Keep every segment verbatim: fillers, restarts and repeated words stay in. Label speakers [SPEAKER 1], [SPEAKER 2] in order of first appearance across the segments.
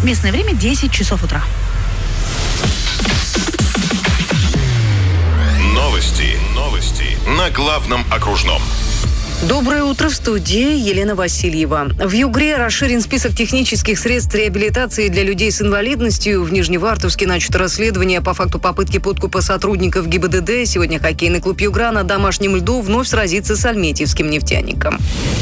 [SPEAKER 1] Местное время десять часов утра.
[SPEAKER 2] Новости. Новости на главном окружном.
[SPEAKER 3] Доброе утро, в студии Елена Васильева. В Югре расширен список технических средств реабилитации для людей с инвалидностью. В Нижневартовске начато расследование по факту попытки подкупа сотрудников ГИБДД. Сегодня хоккейный клуб «Югра» на домашнем льду вновь сразится с альметьевским нефтяником.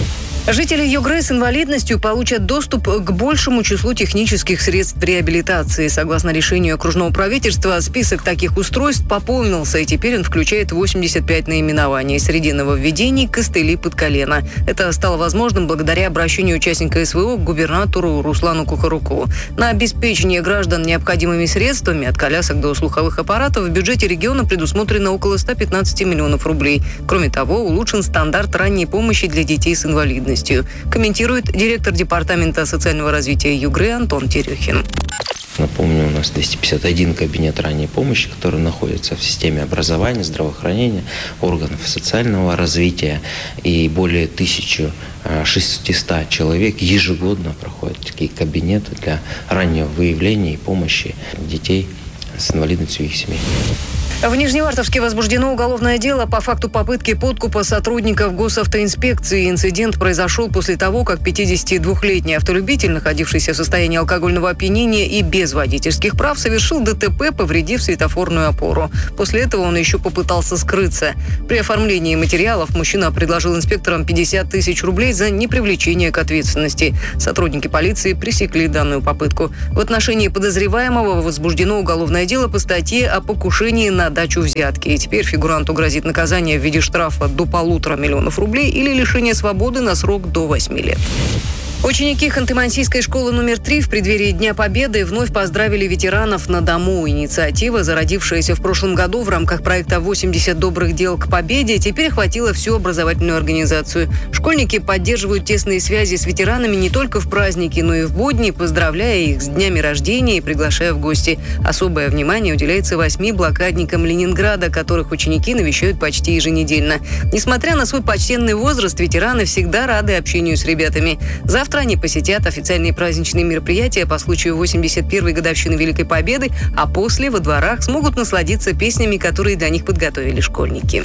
[SPEAKER 3] Жители Югры с инвалидностью получат доступ к большему числу технических средств реабилитации. Согласно решению окружного правительства, список таких устройств пополнился, и теперь он включает восемьдесят пять наименований. Среди нововведений – костыли под колено. Это стало возможным благодаря обращению участника СВО к губернатору Руслану Кухаруку. На обеспечение граждан необходимыми средствами от колясок до слуховых аппаратов в бюджете региона предусмотрено около ста пятнадцати миллионов рублей. Кроме того, улучшен стандарт ранней помощи для детей с инвалидностью. Комментирует директор департамента социального развития Югры Антон Терехин.
[SPEAKER 4] Напомню, у нас двести пятьдесят один кабинет ранней помощи, который находится в системе образования, здравоохранения, органов социального развития. И более тысячи шестисот человек ежегодно проходят такие кабинеты для раннего выявления и помощи детей с инвалидностью и их семей.
[SPEAKER 3] В Нижневартовске возбуждено уголовное дело по факту попытки подкупа сотрудников госавтоинспекции. Инцидент произошел после того, как пятидесятидвухлетний автолюбитель, находившийся в состоянии алкогольного опьянения и без водительских прав, совершил ДТП, повредив светофорную опору. После этого он еще попытался скрыться. При оформлении материалов мужчина предложил инспекторам пятьдесят тысяч рублей за непривлечение к ответственности. Сотрудники полиции пресекли данную попытку. В отношении подозреваемого возбуждено уголовное дело по статье о покушении на дачу взятки. И теперь фигуранту грозит наказание в виде штрафа до полутора миллионов рублей или лишения свободы на срок до восьми лет. Ученики Ханты-Мансийской школы номер три в преддверии Дня Победы вновь поздравили ветеранов на дому. Инициатива, зародившаяся в прошлом году в рамках проекта «восемьдесят добрых дел к победе», теперь охватила всю образовательную организацию. Школьники поддерживают тесные связи с ветеранами не только в праздники, но и в будни, поздравляя их с днями рождения и приглашая в гости. Особое внимание уделяется восьми блокадникам Ленинграда, которых ученики навещают почти еженедельно. Несмотря на свой почтенный возраст, ветераны всегда рады общению с ребятами. Завтра они посетят официальные праздничные мероприятия по случаю восемьдесят первой годовщины Великой Победы, а после во дворах смогут насладиться песнями, которые для них подготовили школьники.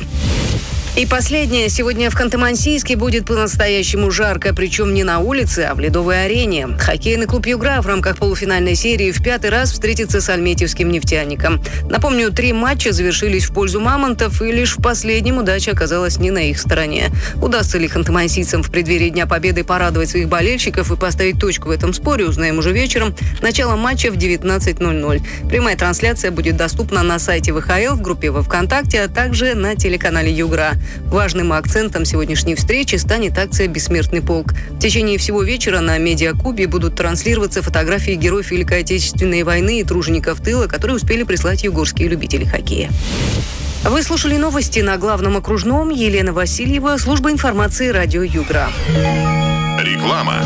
[SPEAKER 3] И последнее. Сегодня в Ханты-Мансийске будет по-настоящему жарко, причем не на улице, а в ледовой арене. Хоккейный клуб «Югра» в рамках полуфинальной серии в пятый раз встретится с альметьевским нефтяником. Напомню, три матча завершились в пользу мамонтов, и лишь в последнем удача оказалась не на их стороне. Удастся ли ханты-мансийцам в преддверии Дня Победы порадовать своих болельщиков и поставить точку в этом споре, узнаем уже вечером. Начало матча в девятнадцать ноль ноль. Прямая трансляция будет доступна на сайте вэ ха эл, в группе во ВКонтакте, а также на телеканале «Югра». Важным акцентом сегодняшней встречи станет акция «Бессмертный полк». В течение всего вечера на Медиакубе будут транслироваться фотографии героев Великой Отечественной войны и тружеников тыла, которые успели прислать югорские любители хоккея. Вы слушали новости на главном окружном. Елена Васильева, служба информации радио «Югра».
[SPEAKER 2] Реклама.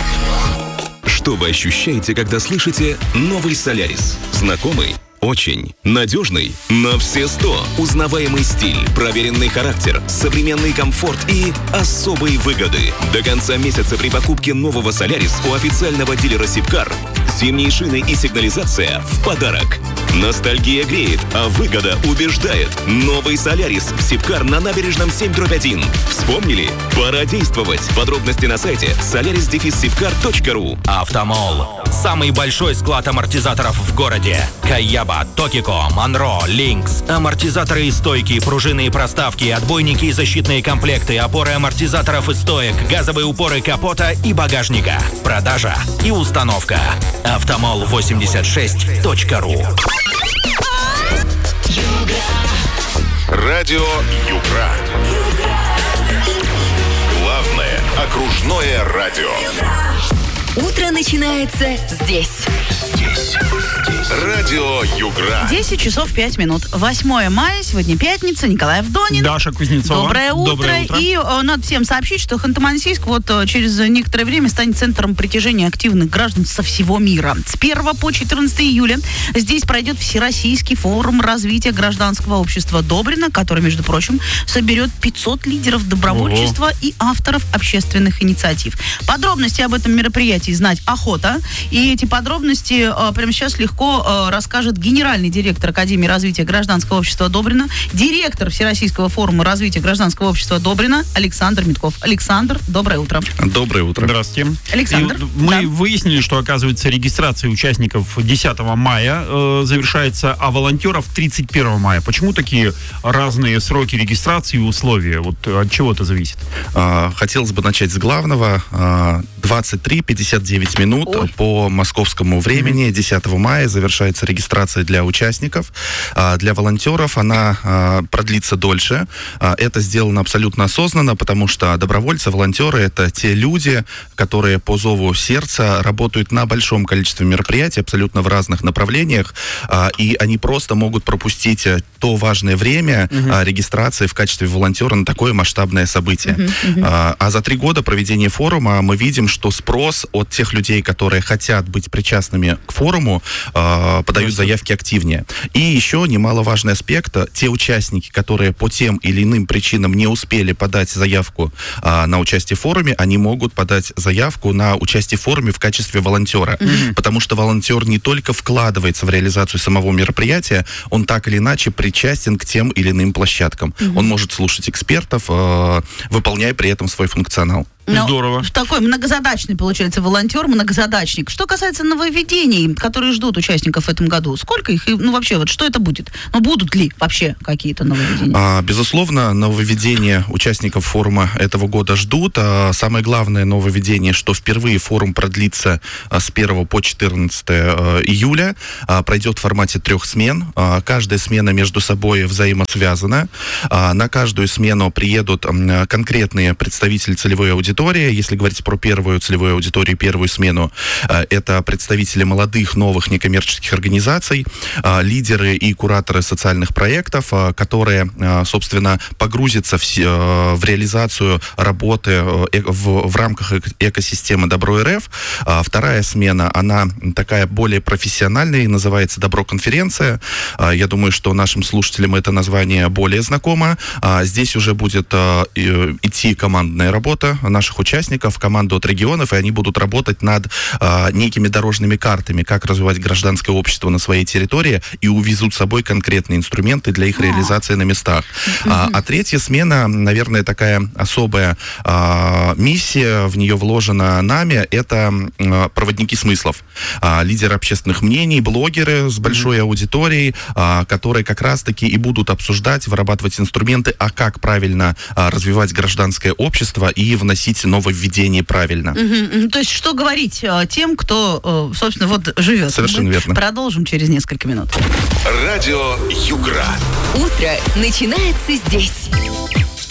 [SPEAKER 5] Что вы ощущаете, когда слышите «Новый Солярис»? Знакомый? Очень. Надежный? На все сто. Узнаваемый стиль, проверенный характер, современный комфорт и особые выгоды. До конца месяца при покупке нового «Солярис» у официального дилера «Сибкар» зимние шины и сигнализация в подарок. Ностальгия греет, а выгода убеждает. Новый «Солярис» в «Сибкар» на набережном семь дробь один. Вспомнили? Пора действовать. Подробности на сайте солярис дефис сибкар точка ру.
[SPEAKER 6] Автомол. Самый большой склад амортизаторов в городе. Каяба, Токико, Монро, Линкс. Амортизаторы и стойки, пружины и проставки, отбойники и защитные комплекты, опоры амортизаторов и стоек, газовые упоры капота и багажника. Продажа и установка. автомол восемьдесят шесть точка ру.
[SPEAKER 2] Радио «Югра». Главное окружное радио.
[SPEAKER 7] Утро начинается здесь.
[SPEAKER 2] Здесь. Радио «Югра».
[SPEAKER 1] десять часов пять минут. восьмое мая, сегодня пятница. Николай Авдонин.
[SPEAKER 8] Даша Кузнецова.
[SPEAKER 1] Доброе утро.
[SPEAKER 8] Доброе утро.
[SPEAKER 1] И э, надо всем сообщить, что Ханты-Мансийск вот э, через некоторое время станет центром притяжения активных граждан со всего мира. С первого по четырнадцатое июля здесь пройдет Всероссийский форум развития гражданского общества Добрина, который, между прочим, соберет пятьсот лидеров добровольчества Ого. и авторов общественных инициатив. Подробности об этом мероприятии знать охота. И эти подробности подробности э, прямо сейчас легко э, расскажет генеральный директор Академии развития гражданского общества «Добрина», директор Всероссийского форума развития гражданского общества «Добрина» Александр Митков. Александр, доброе утро.
[SPEAKER 8] Доброе утро.
[SPEAKER 9] Здравствуйте.
[SPEAKER 1] Александр.
[SPEAKER 9] И мы
[SPEAKER 1] да.
[SPEAKER 9] выяснили, что, оказывается, регистрация участников десятого мая э, завершается, а волонтеров тридцать первого мая. Почему такие разные сроки регистрации и условия? Вот от чего это зависит?
[SPEAKER 8] А, хотелось бы начать с главного. А, двадцать три пятьдесят девять минут Ой. По московскому времени десятого мая завершается регистрация для участников. А, для волонтеров она а, продлится дольше. А, это сделано абсолютно осознанно, потому что добровольцы, волонтеры — это те люди, которые по зову сердца работают на большом количестве мероприятий, абсолютно в разных направлениях, а, и они просто могут пропустить то важное время uh-huh. а, регистрации в качестве волонтера на такое масштабное событие. Uh-huh. Uh-huh. А, а за три года проведения форума мы видим, что спрос от тех людей, которые хотят быть причастными к форуму, а, подают uh-huh. заявки активнее. И еще немаловажный аспект: те участники, которые по тем или иным причинам не успели подать заявку а, на участие в форуме, они могут подать заявку на участие в форуме в качестве волонтера. Uh-huh. Потому что волонтер не только вкладывается в реализацию самого мероприятия, он так или иначе причастен к тем или иным площадкам. Uh-huh. Он может слушать экспертов, э, выполняя при этом свой функционал.
[SPEAKER 1] Но
[SPEAKER 9] здорово.
[SPEAKER 1] Такой многозадачный, получается, волонтер, многозадачник. Что касается нововведений, которые ждут участников в этом году, сколько их? Ну, вообще, вот что это будет? Ну, будут ли вообще какие-то нововведения?
[SPEAKER 8] А, безусловно, нововведения участников форума этого года ждут. А, самое главное нововведение, что впервые форум продлится а, с первого по четырнадцатое а, июля. А, пройдет в формате трех смен. А, каждая смена между собой взаимосвязана. А, на каждую смену приедут а, конкретные представители целевой аудитории. Если говорить про первую целевую аудиторию, первую смену, это представители молодых, новых некоммерческих организаций, лидеры и кураторы социальных проектов, которые, собственно, погрузятся в, в реализацию работы в, в рамках экосистемы Добро.РФ. Вторая смена, она такая более профессиональная и называется Добро-конференция. Я думаю, что нашим слушателям это название более знакомо. Здесь уже будет идти командная работа наших участников, команду от регионов, и они будут работать над а, некими дорожными картами, как развивать гражданское общество на своей территории, и увезут с собой конкретные инструменты для их реализации на местах. Mm-hmm. А, а третья смена, наверное, такая особая а, миссия, в нее вложена нами, это а, проводники смыслов. А, лидеры общественных мнений, блогеры с большой mm-hmm. аудиторией, а, которые как раз-таки и будут обсуждать, вырабатывать инструменты, а как правильно а, развивать гражданское общество и вносить нововведение правильно.
[SPEAKER 1] Угу. То есть, что говорить э, тем, кто, э, собственно, вот живет?
[SPEAKER 8] Совершенно
[SPEAKER 1] Мы
[SPEAKER 8] верно.
[SPEAKER 1] Продолжим через несколько минут.
[SPEAKER 2] Радио Югра.
[SPEAKER 7] Утро начинается здесь.